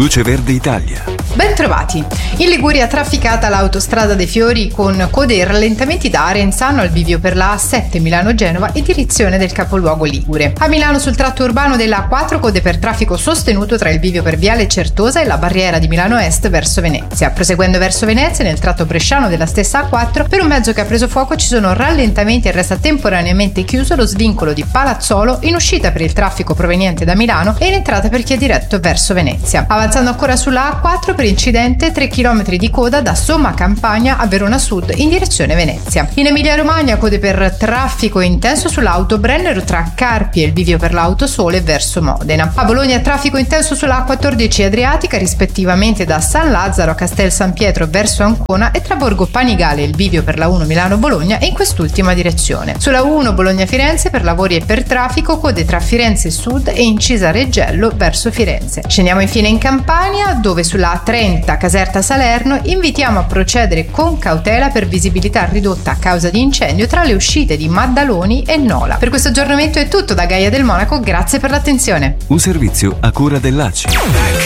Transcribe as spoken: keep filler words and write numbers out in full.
Luce Verde Italia. Ben trovati. In Liguria trafficata l'autostrada dei Fiori con code e rallentamenti da Arenzano al bivio per la A sette Milano-Genova e direzione del capoluogo ligure. A Milano sul tratto urbano della A quattro code per traffico sostenuto tra il bivio per Viale Certosa e la barriera di Milano Est verso Venezia. Proseguendo verso Venezia nel tratto bresciano della stessa A quattro per un mezzo che ha preso fuoco ci sono rallentamenti e resta temporaneamente chiuso lo svincolo di Palazzolo in uscita per il traffico proveniente da Milano e in entrata per chi è diretto verso Venezia. Avanzando ancora sulla A quattro per incidente tre chilometri di coda da Somma Campagna a Verona Sud in direzione Venezia. In Emilia Romagna code per traffico intenso sull'auto Brennero tra Carpi e il bivio per l'auto Sole verso Modena. A Bologna traffico intenso sulla A quattordici Adriatica rispettivamente da San Lazzaro a Castel San Pietro verso Ancona e tra Borgo Panigale e il bivio per la uno Milano Bologna e in quest'ultima direzione. Sulla uno Bologna Firenze per lavori e per traffico code tra Firenze Sud e Incisa Reggello verso Firenze. Scendiamo infine in Campania dove sulla A trenta Caserta Salerno invitiamo a procedere con cautela per visibilità ridotta a causa di incendio tra le uscite di Maddaloni e Nola. Per questo aggiornamento è tutto da Gaia del Monaco, grazie per l'attenzione. Un servizio a cura dell'A C I.